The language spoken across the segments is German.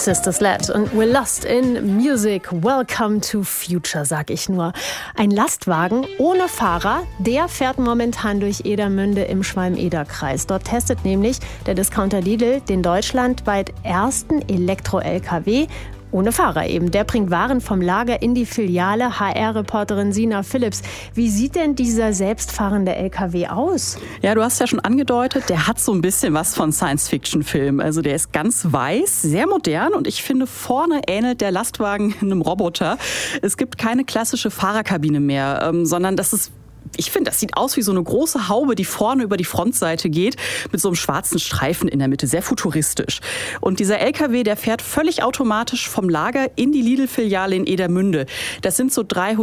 Sisters Led und We're Lost in Music. Welcome to Future, sag ich nur. Ein Lastwagen ohne Fahrer, der fährt momentan durch Edermünde im Schwalm-Eder-Kreis. Dort testet nämlich der Discounter Lidl den deutschlandweit ersten Elektro-LKW. Ohne Fahrer eben. Der bringt Waren vom Lager in die Filiale. HR-Reporterin Sina Phillips. Wie sieht denn dieser selbstfahrende LKW aus? Ja, du hast ja schon angedeutet, der hat so ein bisschen was von Science-Fiction-Film. Also der ist ganz weiß, sehr modern und ich finde, vorne ähnelt der Lastwagen einem Roboter. Es gibt keine klassische Fahrerkabine mehr, sondern ich finde, das sieht aus wie so eine große Haube, die vorne über die Frontseite geht, mit so einem schwarzen Streifen in der Mitte, sehr futuristisch. Und dieser LKW, der fährt völlig automatisch vom Lager in die Lidl-Filiale in Edermünde. Das sind so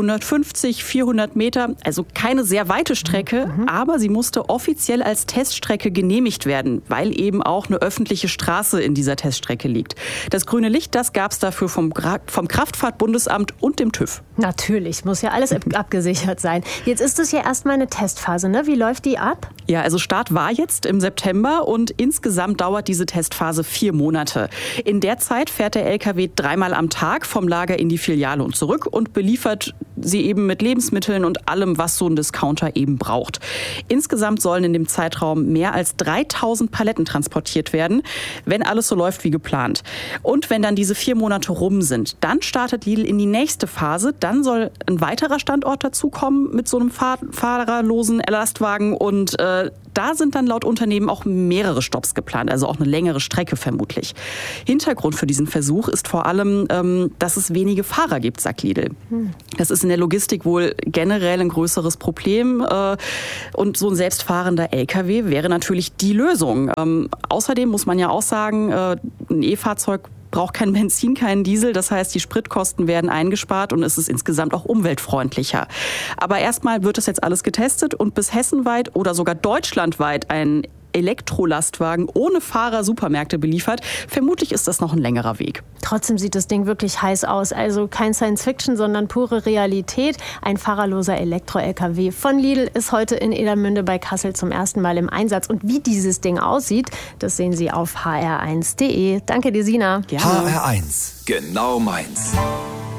350, 400 Meter, also keine sehr weite Strecke, aber sie musste offiziell als Teststrecke genehmigt werden, weil eben auch eine öffentliche Straße in dieser Teststrecke liegt. Das grüne Licht, das gab es dafür vom Kraftfahrtbundesamt und dem TÜV. Natürlich, muss ja alles abgesichert sein. Jetzt ist es ja erstmal eine Testphase, ne? Wie läuft die ab? Ja, also Start war jetzt im September und insgesamt dauert diese Testphase 4 Monate. In der Zeit fährt der LKW 3-mal am Tag vom Lager in die Filiale und zurück und beliefert sie eben mit Lebensmitteln und allem, was so ein Discounter eben braucht. Insgesamt sollen in dem Zeitraum mehr als 3000 Paletten transportiert werden, wenn alles so läuft wie geplant. Und wenn dann diese 4 Monate rum sind, dann startet Lidl in die nächste Phase. Dann soll ein weiterer Standort dazukommen mit so einem fahrerlosen Lastwagen und da sind dann laut Unternehmen auch mehrere Stopps geplant, also auch eine längere Strecke vermutlich. Hintergrund für diesen Versuch ist vor allem, dass es wenige Fahrer gibt, sagt Lidl. Das ist in der Logistik wohl generell ein größeres Problem und so ein selbstfahrender LKW wäre natürlich die Lösung. Außerdem muss man ja auch sagen, ein E-Fahrzeug braucht kein Benzin, keinen Diesel. Das heißt, die Spritkosten werden eingespart und es ist insgesamt auch umweltfreundlicher. Aber erstmal wird das jetzt alles getestet und bis hessenweit oder sogar deutschlandweit ein Elektrolastwagen ohne Fahrer Supermärkte beliefert. Vermutlich ist das noch ein längerer Weg. Trotzdem sieht das Ding wirklich heiß aus. Also kein Science-Fiction, sondern pure Realität. Ein fahrerloser Elektro-LKW von Lidl ist heute in Edermünde bei Kassel zum ersten Mal im Einsatz. Und wie dieses Ding aussieht, das sehen Sie auf hr1.de. Danke dir, Sina. Gerne. HR1, genau meins.